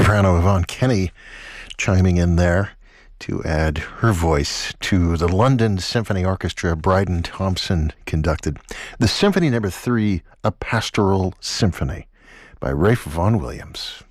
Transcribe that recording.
soprano Yvonne Kenny chiming in there to add her voice to the London Symphony Orchestra Bryden Thompson conducted the Symphony No. 3, A Pastoral Symphony by Ralph Vaughan Williams.